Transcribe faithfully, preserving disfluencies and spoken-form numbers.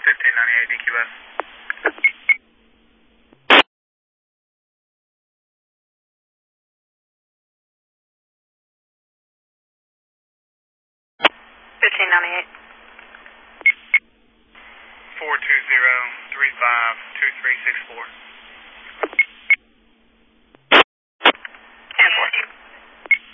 fifteen ninety-eight D Q S. fifteen ninety-eight. four two zero, three five, two three six four.